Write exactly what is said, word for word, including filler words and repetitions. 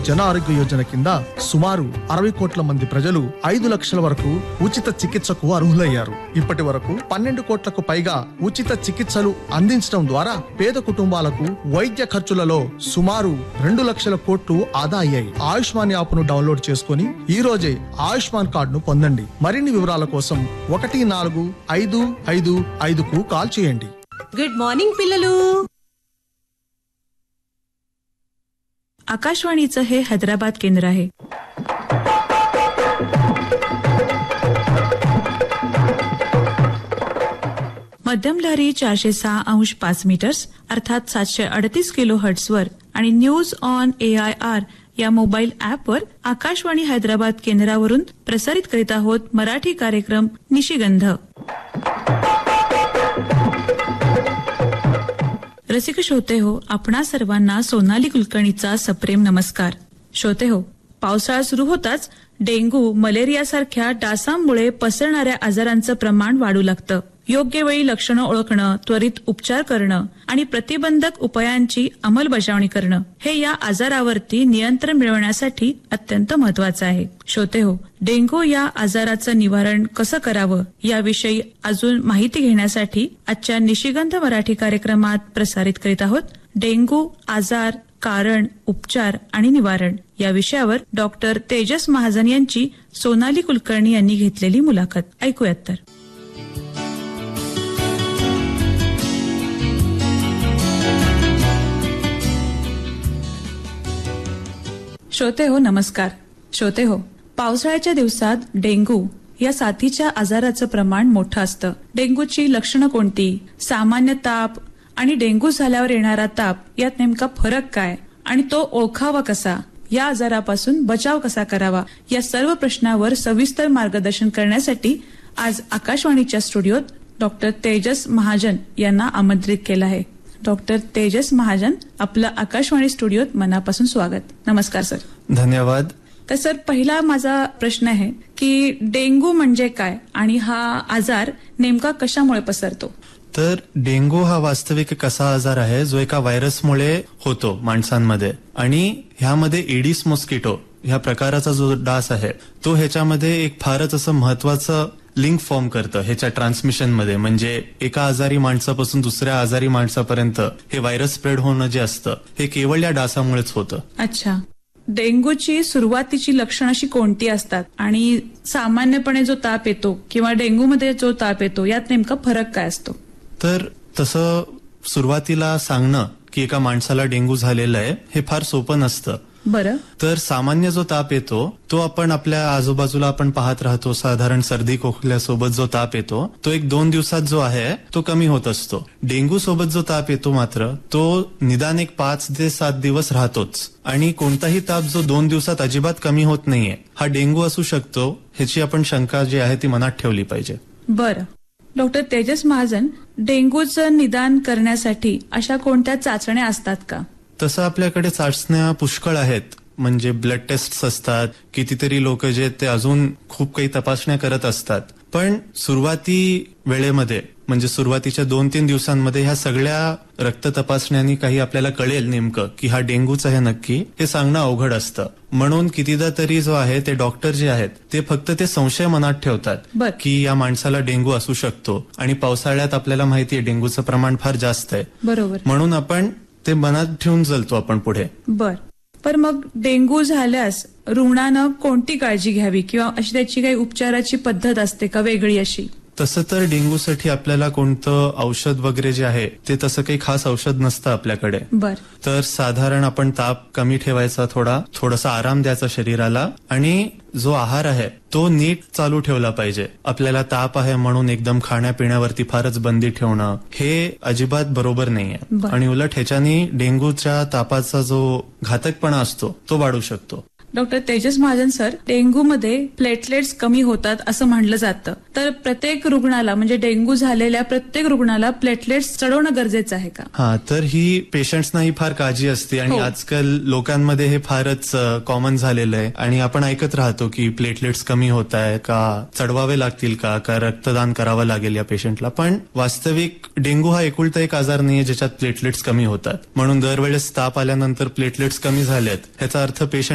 జన ఆరోగ్య యోజన కింద సుమారు అరవై కోట్ల మంది ప్రజలు ఐదు లక్షల వరకు ఉచిత చికిత్సకు అర్హులయ్యారు. ఇప్పటి వరకు పన్నెండు కోట్లకు పైగా ఉచిత చికిత్సలు అందించడం ద్వారా పేద కుటుంబాలకు వైద్య ఖర్చులలో సుమారు రెండు లక్షల కోట్లు ఆదా అయ్యాయి. ఆయుష్మాన్ యాప్ ను డౌన్లోడ్ చేసుకుని ఈ రోజే ఆయుష్మాన్ కార్డును పొందండి. మరిన్ని వివరాల కోసం ఒకటి నాలుగు ఐదు ఐదు ఐదుకు కాల్ చేయండి. గుడ్ మార్నింగ్ పిల్లలు. आकाशवाणीचं हे हैदराबाद केंद्र आहे. मध्यम लहरी चारशे सहा अंश पाच मीटर्स अर्थात सातशे अडतीस किलो हर्ट्सवर आणि news on A I R या मोबाईल ॲपवर आकाशवाणी हैदराबाद केंद्रावरून प्रसारित करीत आहोत मराठी कार्यक्रम निशिगंध. रसिक श्रोते हो, आपणा सर्वांना सोनाली कुलकर्णीचा सप्रेम नमस्कार. श्रोते हो, पावसाळा सुरू होताच डेंग्यू, मलेरिया सारख्या डासांमुळे पसरणाऱ्या आजारांचं प्रमाण वाढू लागतं. योग्य वेळी लक्षणं ओळखणं, त्वरित उपचार करणं आणि प्रतिबंधक उपायांची अंमलबजावणी करणं हे या आजारावरती नियंत्रण मिळवण्यासाठी अत्यंत महत्वाचं आहे. श्रोते हो, डेंग्यू या आजाराचं निवारण कसं करावं याविषयी अजून माहिती घेण्यासाठी आजच्या निशिगंध मराठी कार्यक्रमात प्रसारित करीत आहोत डेंग्यू आजार, कारण, उपचार आणि निवारण या विषयावर डॉक्टर तेजस महाजन यांची सोनाली कुलकर्णी यांनी घेतलेली मुलाखत. ऐकूयात तर. श्रोते हो, नमस्कार. श्रोते हो, पावसाळ्याच्या दिवसात डेंग्यू या साथीच्या आजाराचं प्रमाण मोठं असतं. डेंग्यूची लक्षणं कोणती, सामान्य ताप आणि डेंग्यू झाल्यावर येणारा ताप यात नेमका फरक काय आणि तो ओळखावा कसा, या आजारापासून बचाव कसा करावा, या सर्व प्रश्नावर सविस्तर मार्गदर्शन करण्यासाठी आज आकाशवाणीच्या स्टुडिओत डॉक्टर तेजस महाजन यांना आमंत्रित केलं आहे. डॉक्टर तेजस महाजन, आपलं आकाशवाणी स्टुडिओत मनापासून स्वागत. नमस्कार सर. धन्यवाद. तर सर, पहिला माझा प्रश्न आहे की डेंग्यू म्हणजे काय आणि हा आजार नेमका कशामुळे पसरतो? तर डेंग्यू हा वास्तविक एक असा आजार आहे जो एका व्हायरसमुळे होतो माणसांमध्ये, आणि ह्यामध्ये एडिस मॉस्किटो ह्या प्रकाराचा जो डास आहे तो ह्याच्यामध्ये एक फारच असं महत्वाचं लिंक फॉर्म करतं ह्याच्या ट्रान्समिशनमध्ये. म्हणजे एका आजारी माणसापासून दुसऱ्या आजारी माणसापर्यंत हे व्हायरस स्प्रेड होणं जे असतं हे केवळ या डासामुळेच होतं. अच्छा. डेंग्यूची सुरुवातीची लक्षणं अशी कोणती असतात आणि सामान्यपणे जो ताप येतो किंवा डेंग्यूमध्ये जो ताप येतो यात नेमका फरक काय असतो? तर तसं सुरुवातीला सांगणं की एका माणसाला डेंग्यू झालेला आहे हे फार सोपं नसतं. बरं. तर सामान्य जो ताप येतो तो आपण आपल्या आजूबाजूला आपण पाहत राहतो. साधारण सर्दी खोकल्यासोबत जो ताप येतो तो एक दोन दिवसात जो आहे तो कमी होत असतो. डेंग्यू सोबत जो ताप येतो मात्र तो निदान एक पाच ते सात दिवस राहतोच, आणि कोणताही ताप जो दोन दिवसात अजिबात कमी होत नाहीये हा डेंग्यू असू शकतो, ह्याची आपण शंका जी आहे ती मनात ठेवली पाहिजे. बरं. डॉक्टर तेजस महाजन, डेंग्यूचं निदान करण्यासाठी अशा कोणत्या चाचण्या असतात का? तसं आपल्याकडे चाचण्या पुष्कळ आहेत. म्हणजे ब्लड टेस्ट असतात, कितीतरी लोक जे ते अजून खूप काही तपासण्या करत असतात. पण सुरुवाती वेळेमध्ये म्हणजे सुरुवातीच्या दोन तीन दिवसांमध्ये ह्या सगळ्या रक्त तपासण्यांनी काही आपल्याला कळेल नेमकं की हा डेंग्यूच आहे नक्की हे सांगणं अवघड असतं. म्हणून कितीदा तरी जो आहे ते डॉक्टर जे आहेत ते फक्त ते संशय मनात ठेवतात की या माणसाला डेंग्यू असू शकतो, आणि पावसाळ्यात आपल्याला माहितीये डेंग्यूचं प्रमाण फार जास्त आहे. बरोबर. म्हणून आपण ते मनात ठेवून चालतो आपण पुढे. बर. पर मग डेंग्यू झाल्यास रुग्णानं कोणती काळजी घ्यावी किंवा अशी त्याची काही उपचाराची पद्धत असते का वेगळी अशी? तसं तर डेंग्यूसाठी आपल्याला कोणतं औषध वगैरे जे आहे ते तसं काही खास औषध नसतं आपल्याकडे. बर. तर साधारण आपण ताप कमी ठेवायचा, थोडा थोडासा आराम द्यायचा शरीराला, आणि जो आहार आहे तो नीट चालू ठेवला पाहिजे. आपल्याला ताप आहे म्हणून एकदम खाण्यापिण्यावरती फारच बंदी ठेवणं हे अजिबात बरोबर नाहीये, आणि उलट ह्याच्यानी डेंग्यूच्या तापाचा जो घातकपणा असतो तो वाढू शकतो. डॉक्टर तेजस महाजन सर, डेंग्यूमध्ये प्लेटलेट्स कमी होतात असं म्हणलं जातं, तर प्रत्येक रुग्णाला म्हणजे डेंग्यू झालेल्या प्रत्येक रुग्णाला प्लेटलेट्स चढवणं गरजेचं आहे का? हा, तर ही पेशंट्सना ही फार काळजी असते, आणि आजकाल लोकांमध्ये हे फारच कॉमन झालेलं आहे. आणि आपण ऐकत राहतो की प्लेटलेट्स कमी होत आहे का, चढवावे लागतील का, का रक्तदान करावं लागेल या पेशंटला. पण वास्तविक डेंग्यू हा एकुलता एक आजार नाहीये ज्याच्यात प्लेटलेट्स कमी होतात. म्हणून दरवेळेस ताप आल्यानंतर प्लेटलेट्स कमी झालेत ह्याचा अर्थ पेशंट